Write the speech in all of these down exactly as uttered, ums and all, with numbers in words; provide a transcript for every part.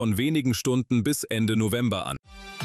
von wenigen Stunden bis Ende November an.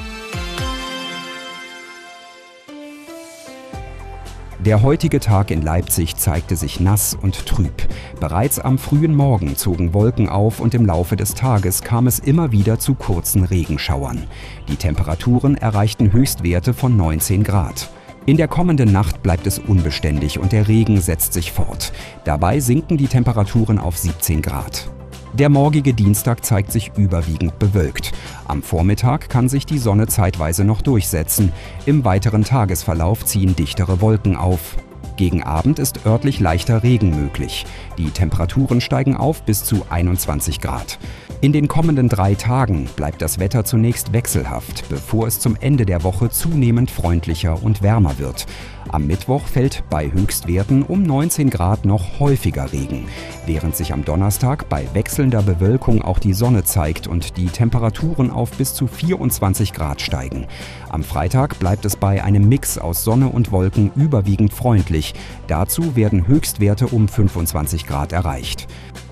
Der heutige Tag in Leipzig zeigte sich nass und trüb. Bereits am frühen Morgen zogen Wolken auf und im Laufe des Tages kam es immer wieder zu kurzen Regenschauern. Die Temperaturen erreichten Höchstwerte von neunzehn Grad. In der kommenden Nacht bleibt es unbeständig und der Regen setzt sich fort. Dabei sinken die Temperaturen auf siebzehn Grad. Der morgige Dienstag zeigt sich überwiegend bewölkt. Am Vormittag kann sich die Sonne zeitweise noch durchsetzen. Im weiteren Tagesverlauf ziehen dichtere Wolken auf. Gegen Abend ist örtlich leichter Regen möglich. Die Temperaturen steigen auf bis zu einundzwanzig Grad. In den kommenden drei Tagen bleibt das Wetter zunächst wechselhaft, bevor es zum Ende der Woche zunehmend freundlicher und wärmer wird. Am Mittwoch fällt bei Höchstwerten um neunzehn Grad noch häufiger Regen, während sich am Donnerstag bei wechselnder Bewölkung auch die Sonne zeigt und die Temperaturen auf bis zu vierundzwanzig Grad steigen. Am Freitag bleibt es bei einem Mix aus Sonne und Wolken überwiegend freundlich. Dazu werden Höchstwerte um fünfundzwanzig Grad erreicht.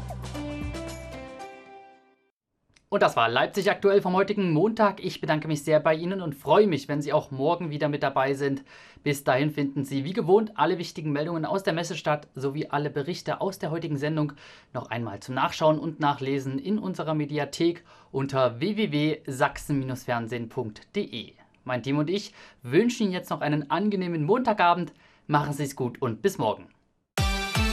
Und das war Leipzig aktuell vom heutigen Montag. Ich bedanke mich sehr bei Ihnen und freue mich, wenn Sie auch morgen wieder mit dabei sind. Bis dahin finden Sie wie gewohnt alle wichtigen Meldungen aus der Messestadt sowie alle Berichte aus der heutigen Sendung noch einmal zum Nachschauen und Nachlesen in unserer Mediathek unter w w w punkt sachsen Bindestrich fernsehen punkt de. Mein Team und ich wünschen Ihnen jetzt noch einen angenehmen Montagabend. Machen Sie es gut und bis morgen.